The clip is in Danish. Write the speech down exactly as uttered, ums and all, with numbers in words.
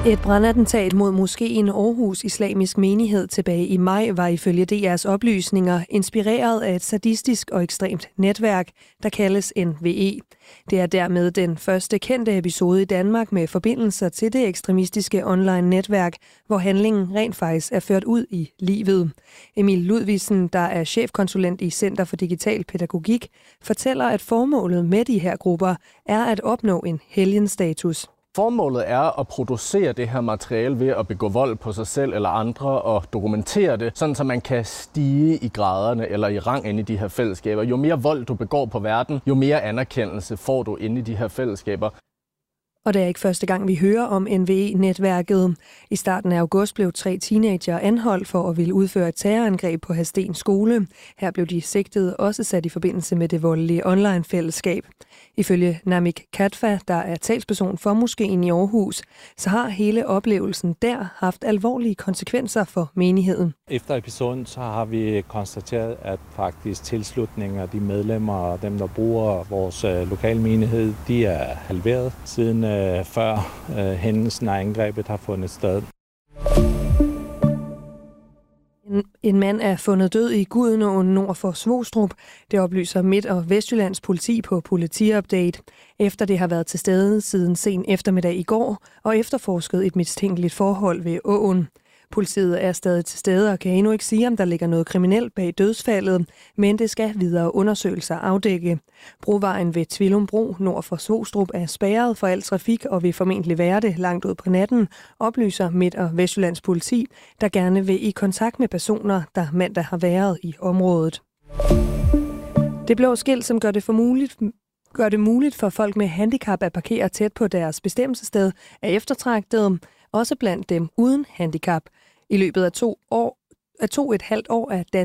Et brandattentat mod moskeen Aarhus Islamisk Menighed tilbage i maj var ifølge D R's oplysninger inspireret af et sadistisk og ekstremt netværk, der kaldes N V E. Det er dermed den første kendte episode i Danmark med forbindelser til det ekstremistiske online-netværk, hvor handlingen rent faktisk er ført ud i livet. Emil Ludvigsen, der er chefkonsulent i Center for Digital Pædagogik, fortæller, at formålet med de her grupper er at opnå en helgenstatus. Formålet er at producere det her materiale ved at begå vold på sig selv eller andre og dokumentere det, sådan så man kan stige i graderne eller i rang inde i de her fællesskaber. Jo mere vold du begår på verden, jo mere anerkendelse får du inde i de her fællesskaber. Og det er ikke første gang, vi hører om N V E-netværket. I starten af august blev tre teenager anholdt for at ville udføre et terrorangreb på Hadsten skole. Her blev de sigtede også sat i forbindelse med det voldelige online-fællesskab. Ifølge Namik Katfa, der er talsperson for moskeen i Aarhus, så har hele oplevelsen der haft alvorlige konsekvenser for menigheden. Efter episoden så har vi konstateret, at faktisk tilslutningen af de medlemmer og dem, der bruger vores lokale menighed, de er halveret siden øh, før øh, hændelsen af angrebet har fundet sted. En, en mand er fundet død i Gudenåen nord for Svostrup. Det oplyser Midt- og Vestjyllands politi på Politiupdate. Efter det har været til stede siden sen eftermiddag i går og efterforsket et mistænkeligt forhold ved åen. Politiet er stadig til stede og kan endnu ikke sige, om der ligger noget kriminelt bag dødsfaldet, men det skal videre undersøgelser afdække. Brovejen ved Tvillumbro nord for Svostrup er spærret for al trafik og vil formentlig være det langt ud på natten, oplyser Midt- og Vestjyllands politi, der gerne vil i kontakt med personer, der mandag har været i området. Det blå skilt, som gør det for muligt gør det muligt for folk med handicap at parkere tæt på deres bestemmelsessted, er eftertragtet, også blandt dem uden handicap. I løbet af to år, af to et halvt år er Dan